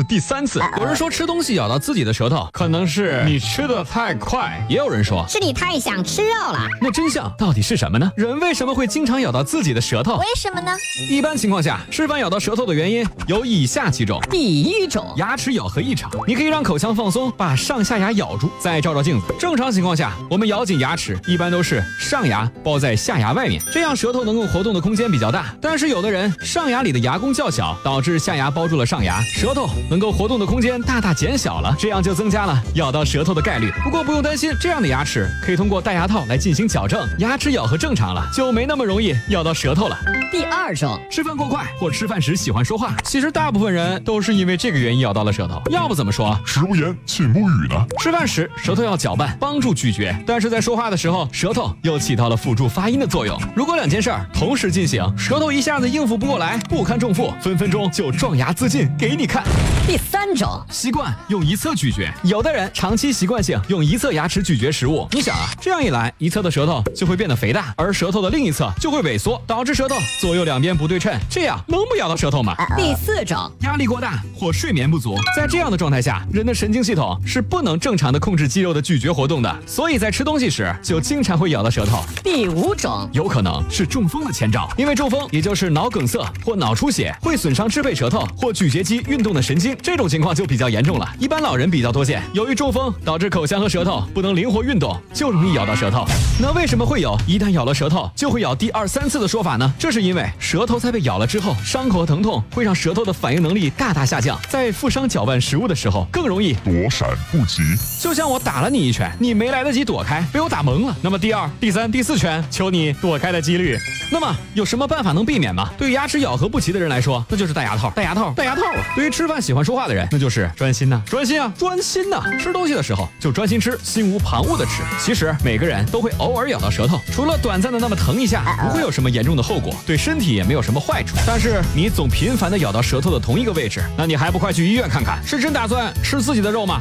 第3次。有人说吃东西咬到自己的舌头，可能是你吃的太快；也有人说是你太想吃肉了。 那真相到底是什么呢？人为什么会经常咬到自己的舌头？ 为什么呢？ 一般情况下，吃饭咬到舌头的原因有以下几种。 第1种， 牙齿咬合异常，你可以让口腔放松，把上下牙咬住，再照照镜子。正常情况下，我们咬紧牙齿一般都是上牙包在下牙外面，这样舌头能够活动的空间比较大。但是有的人上牙里的牙弓较小，导致下牙包住了上牙，舌头能够活动的空间大大减小了，这样就增加了咬到舌头的概率。不过不用担心，这样的牙齿可以通过戴牙套来进行矫正，牙齿咬合正常了，就没那么容易咬到舌头了。 第2种， 吃饭过快或吃饭时喜欢说话，其实大部分人都是因为这个原因咬到了舌头。要不怎么说食不言，寝不语呢？ 吃饭时舌头要搅拌，帮助咀嚼，但是在说话的时候，舌头又起到了辅助发音的作用。如果2件事同时进行，舌头一下子应付不过来，不堪重负，分分钟就撞牙自尽给你看。 第3种， 习惯用一侧咀嚼，有的人长期习惯性用一侧牙齿咀嚼食物，你想啊，这样一来，一侧的舌头就会变得肥大，而舌头的另一侧就会萎缩，导致舌头左右两边不对称，这样能不咬到舌头吗？ 第4种， 压力过大或睡眠不足，在这样的状态下，人的神经系统是不能正常的控制肌肉的咀嚼活动的，所以在吃东西时就经常会咬到舌头。 第5种， 有可能是中风的前兆，因为中风也就是脑梗塞或脑出血会损伤支配舌头或咀嚼肌运动的神经，这种情况就比较严重了，一般老人比较多见。由于中风导致口腔和舌头不能灵活运动，就容易咬到舌头。那为什么会有一旦咬了舌头就会咬第2、3次的说法呢？这是因为舌头在被咬了之后，伤口和疼痛会让舌头的反应能力大大下降，在负伤搅拌食物的时候更容易躲闪不及。 就像我打了你一拳，你没来得及躲开，被我打懵了，那么第2、第3、第4拳求你躲开的几率。那么有什么办法能避免吗？对于牙齿咬合不齐的人来说，那就是戴牙套。对于吃饭喜欢说话的人，那就是专心呐，专心呐。吃东西的时候就专心吃，心无旁骛的吃。其实每个人都会偶尔咬到舌头，除了短暂的那么疼一下，不会有什么严重的后果，对身体也没有什么坏处。但是你总频繁的咬到舌头的同一个位置，那你还不快去医院看看？是真打算吃自己的肉吗？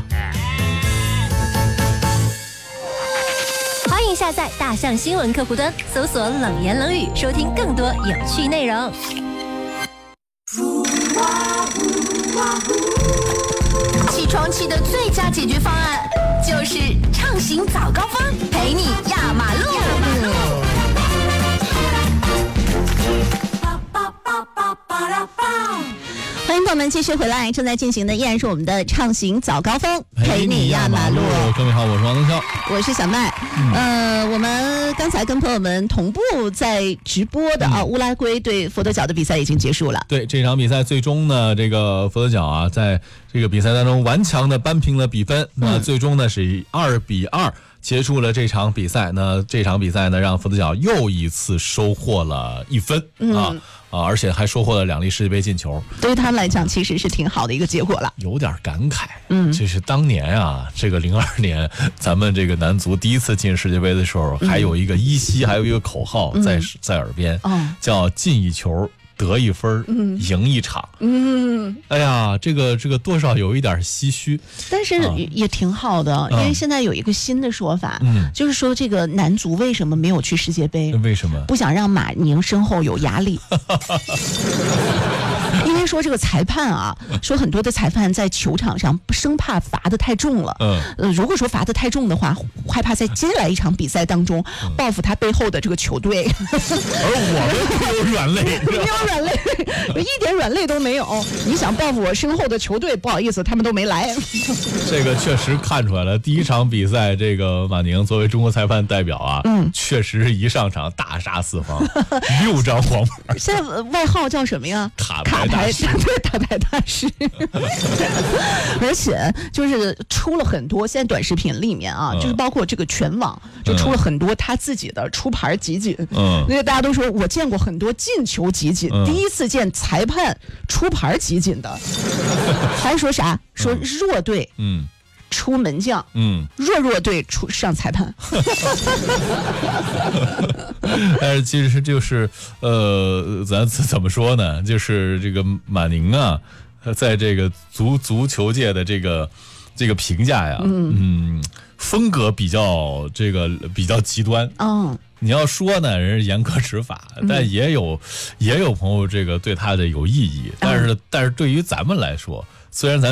欢迎下载大象新闻客户端，搜索冷言冷语，收听更多有趣内容。起床气的最佳解决方案就是畅行早高峰，陪你压马路。欢迎朋友们继续回来，正在进行的依然是我们的畅行早高峰，陪你压马路。 各位好，我是王登霄， 我是小麦。我们刚才跟朋友们同步在直播的乌拉圭对佛得角的比赛已经结束了。 对，这场比赛最终呢，这个佛得角啊，在这个比赛当中顽强的扳平了比分，那最终呢是以2-2结束了这场比赛。那这场比赛呢，让佛得角又一次收获了1分而且还收获了2粒世界杯进球， 对于他们来讲其实是挺好的一个结果了。 有点感慨，就是当年啊，这个02年咱们这个男足第一次进世界杯的时候，还有一个依稀还有一个口号在耳边，叫进一球得1分，赢1场。哎呀，这个多少有一点唏嘘， 但是也挺好的，因为现在有一个新的说法，就是说这个男足为什么没有去世界杯？ 为什么？ 不想让马宁身后有压力。因为说这个裁判啊，说很多的裁判在球场上生怕罚得太重了。如果说罚得太重的话，害怕在接下来一场比赛当中报复他背后的这个球队。 而我们没有软肋， 没有软肋，一点软肋都没有。你想报复我身后的球队，不好意思，他们都没来。 这个确实看出来了，第一场比赛，这个马宁作为中国裁判代表啊，确实一上场大杀四方，6张黄牌。 现在外号叫什么呀？卡牌大师。而且就是出了很多，现在短视频里面啊，就是包括这个全网就出了很多他自己的出牌集锦。因为大家都说我见过很多进球集锦，第一次见裁判出牌集锦的。还说啥？说弱队出门将，弱队出上裁判。 但是其实就是咱怎么说呢？就是这个马宁啊，在这个足球界的这个评价呀，风格比较极端。你要说呢，人是严格执法，但也有朋友这个对他的有异议。但是对于咱们来说，虽然咱